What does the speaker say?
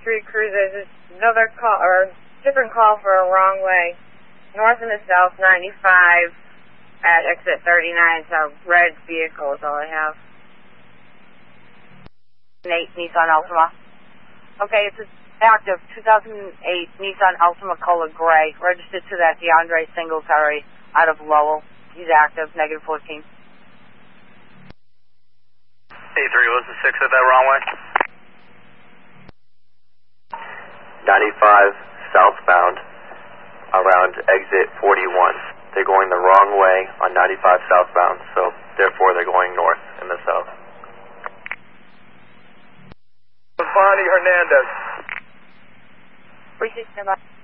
3 cruisers. It's another call, or different call for a wrong way. North and the south, 95 at exit 39. It's a red vehicle is all I have. Nate, Nissan Altima. Okay, it's an active 2008 Nissan Altima Cola Gray, registered to that DeAndre Singletary out of Lowell. He's active, negative 14. A3, was the 6 at that wrong way? 95 southbound around exit 41. They're going the wrong way on 95 southbound, so therefore they're going north in the south. Bonnie Hernandez. 369.